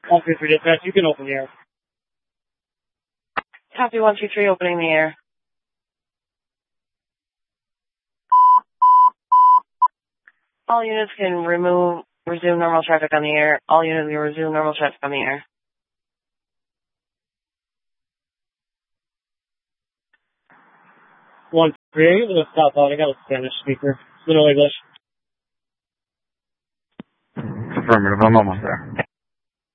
123 dispatch, you can open the air. Copy 123, opening the air. All units can resume normal traffic on the air. All units can resume normal traffic on the air. One three, let's stop out. I got a Spanish speaker. Little English. Affirmative, I'm almost there.